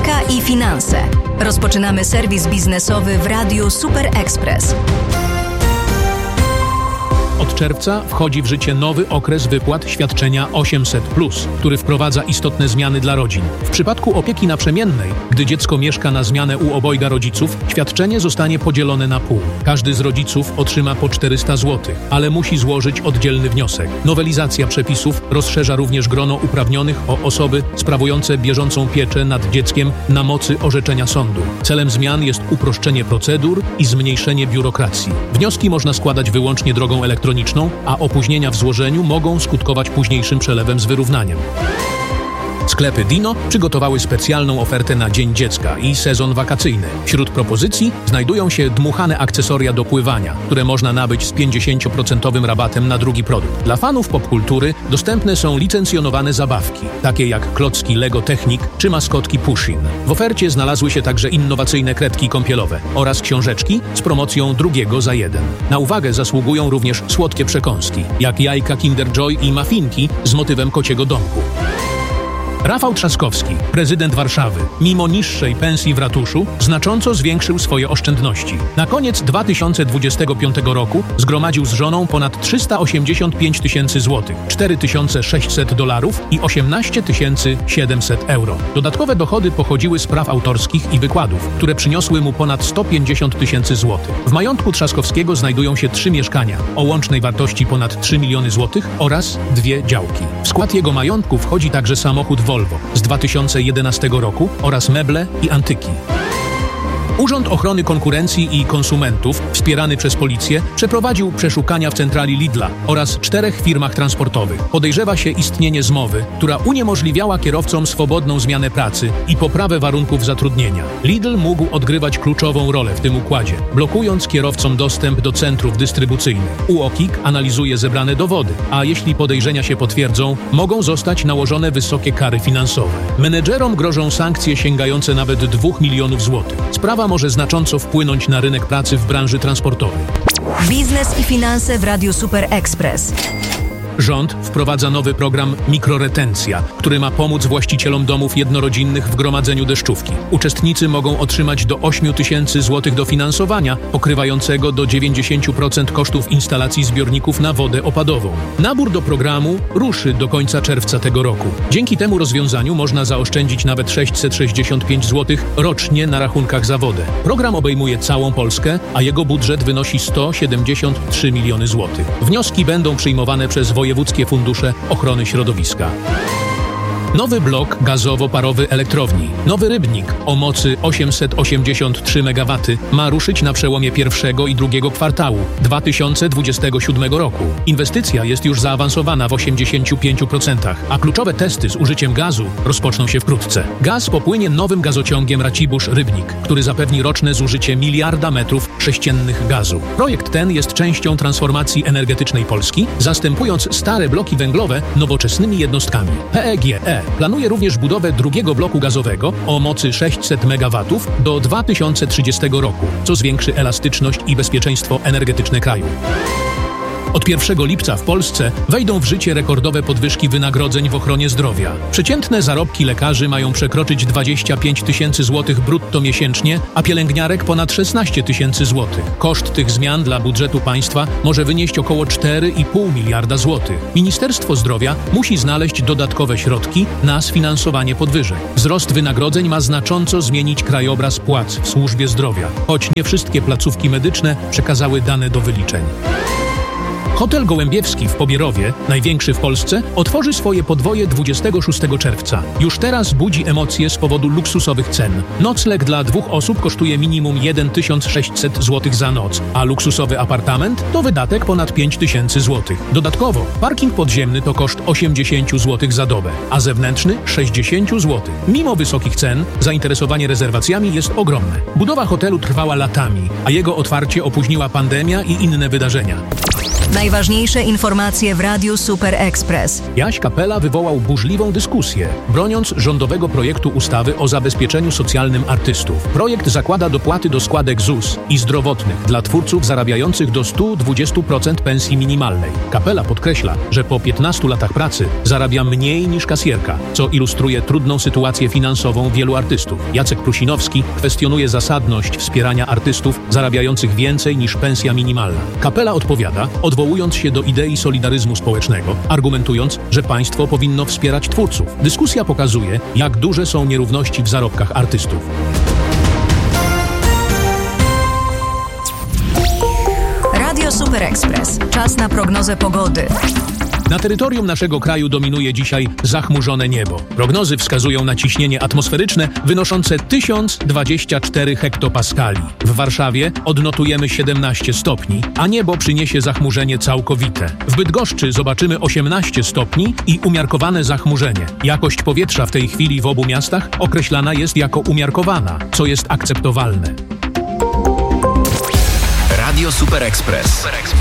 Gospodarka i finanse. Rozpoczynamy serwis biznesowy w Radiu Super Express. Od czerwca wchodzi w życie nowy okres wypłat świadczenia 800+, który wprowadza istotne zmiany dla rodzin. W przypadku opieki naprzemiennej, gdy dziecko mieszka na zmianę u obojga rodziców, świadczenie zostanie podzielone na pół. Każdy z rodziców otrzyma po 400 zł, ale musi złożyć oddzielny wniosek. Nowelizacja przepisów rozszerza również grono uprawnionych o osoby sprawujące bieżącą pieczę nad dzieckiem na mocy orzeczenia sądu. Celem zmian jest uproszczenie procedur i zmniejszenie biurokracji. Wnioski można składać wyłącznie drogą elektroniczną, a opóźnienia w złożeniu mogą skutkować późniejszym przelewem z wyrównaniem. Sklepy Dino przygotowały specjalną ofertę na Dzień Dziecka i sezon wakacyjny. Wśród propozycji znajdują się dmuchane akcesoria do pływania, które można nabyć z 50% rabatem na drugi produkt. Dla fanów popkultury dostępne są licencjonowane zabawki, takie jak klocki Lego Technic czy maskotki Pushin. W ofercie znalazły się także innowacyjne kredki kąpielowe oraz książeczki z promocją drugiego za jeden. Na uwagę zasługują również słodkie przekąski, jak jajka Kinder Joy i muffinki z motywem kociego domku. Rafał Trzaskowski, prezydent Warszawy, mimo niższej pensji w ratuszu, znacząco zwiększył swoje oszczędności. Na koniec 2025 roku zgromadził z żoną ponad 385 tysięcy złotych, $4600 i 18 700 euro. Dodatkowe dochody pochodziły z praw autorskich i wykładów, które przyniosły mu ponad 150 tysięcy złotych. W majątku Trzaskowskiego znajdują się 3 mieszkania o łącznej wartości ponad 3 miliony złotych oraz 2 działki. W skład jego majątku wchodzi także samochód Volvo z 2011 roku oraz meble i antyki. Urząd Ochrony Konkurencji i Konsumentów, wspierany przez policję, przeprowadził przeszukania w centrali Lidla oraz 4 firmach transportowych. Podejrzewa się istnienie zmowy, która uniemożliwiała kierowcom swobodną zmianę pracy i poprawę warunków zatrudnienia. Lidl mógł odgrywać kluczową rolę w tym układzie, blokując kierowcom dostęp do centrów dystrybucyjnych. UOKiK analizuje zebrane dowody, a jeśli podejrzenia się potwierdzą, mogą zostać nałożone wysokie kary finansowe. Menedżerom grożą sankcje sięgające nawet 2 milionów złotych. Sprawa może znacząco wpłynąć na rynek pracy w branży transportowej. Biznes i finanse w Radiu Super Express. Rząd wprowadza nowy program Mikroretencja, który ma pomóc właścicielom domów jednorodzinnych w gromadzeniu deszczówki. Uczestnicy mogą otrzymać do 8 tysięcy złotych dofinansowania, pokrywającego do 90% kosztów instalacji zbiorników na wodę opadową. Nabór do programu ruszy do końca czerwca tego roku. Dzięki temu rozwiązaniu można zaoszczędzić nawet 665 zł rocznie na rachunkach za wodę. Program obejmuje całą Polskę, a jego budżet wynosi 173 miliony złotych. Wnioski będą przyjmowane przez wojewódzkie fundusze ochrony środowiska. Nowy blok gazowo-parowy elektrowni, Nowy Rybnik o mocy 883 MW ma ruszyć na przełomie pierwszego i drugiego kwartału 2027 roku. Inwestycja jest już zaawansowana w 85%, a kluczowe testy z użyciem gazu rozpoczną się wkrótce. Gaz popłynie nowym gazociągiem Racibórz-Rybnik, który zapewni roczne zużycie 1 miliarda metrów sześciennych gazu. Projekt ten jest częścią transformacji energetycznej Polski, zastępując stare bloki węglowe nowoczesnymi jednostkami. PGE planuje również budowę drugiego bloku gazowego o mocy 600 MW do 2030 roku, co zwiększy elastyczność i bezpieczeństwo energetyczne kraju. Od 1 lipca w Polsce wejdą w życie rekordowe podwyżki wynagrodzeń w ochronie zdrowia. Przeciętne zarobki lekarzy mają przekroczyć 25 tysięcy złotych brutto miesięcznie, a pielęgniarek ponad 16 tysięcy złotych. Koszt tych zmian dla budżetu państwa może wynieść około 4,5 miliarda złotych. Ministerstwo Zdrowia musi znaleźć dodatkowe środki na sfinansowanie podwyżek. Wzrost wynagrodzeń ma znacząco zmienić krajobraz płac w służbie zdrowia, choć nie wszystkie placówki medyczne przekazały dane do wyliczeń. Hotel Gołębiewski w Pobierowie, największy w Polsce, otworzy swoje podwoje 26 czerwca. Już teraz budzi emocje z powodu luksusowych cen. Nocleg dla 2 osób kosztuje minimum 1600 zł za noc, a luksusowy apartament to wydatek ponad 5000 zł. Dodatkowo parking podziemny to koszt 80 zł za dobę, a zewnętrzny 60 zł. Mimo wysokich cen, zainteresowanie rezerwacjami jest ogromne. Budowa hotelu trwała latami, a jego otwarcie opóźniła pandemia i inne wydarzenia. Najważniejsze informacje w Radiu Super Express. Jaś Kapela wywołał burzliwą dyskusję, broniąc rządowego projektu ustawy o zabezpieczeniu socjalnym artystów. Projekt zakłada dopłaty do składek ZUS i zdrowotnych dla twórców zarabiających do 120% pensji minimalnej. Kapela podkreśla, że po 15 latach pracy zarabia mniej niż kasjerka, co ilustruje trudną sytuację finansową wielu artystów. Jacek Prusinowski kwestionuje zasadność wspierania artystów zarabiających więcej niż pensja minimalna. Kapela odpowiada, odwołując się do idei solidaryzmu społecznego, argumentując, że państwo powinno wspierać twórców. Dyskusja pokazuje, jak duże są nierówności w zarobkach artystów. Radio Super Express. Czas na prognozę pogody. Na terytorium naszego kraju dominuje dzisiaj zachmurzone niebo. Prognozy wskazują na ciśnienie atmosferyczne wynoszące 1024 hektopaskali. W Warszawie odnotujemy 17 stopni, a niebo przyniesie zachmurzenie całkowite. W Bydgoszczy zobaczymy 18 stopni i umiarkowane zachmurzenie. Jakość powietrza w tej chwili w obu miastach określana jest jako umiarkowana, co jest akceptowalne. Radio Super Express.